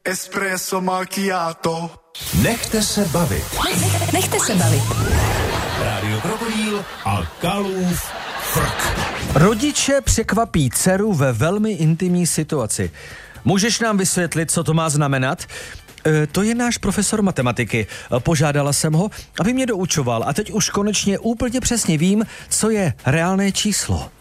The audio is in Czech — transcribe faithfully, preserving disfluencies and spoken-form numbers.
espresso macchiato. Nechte se bavit. Nech, nechte se bavit. Rádio Krokodýl a Kalův frk. Rodiče překvapí dceru ve velmi intimní situaci. Můžeš nám vysvětlit, co to má znamenat? E, to je náš profesor matematiky. Požádala jsem ho, aby mě doučoval a teď už konečně úplně přesně vím, co je reálné číslo.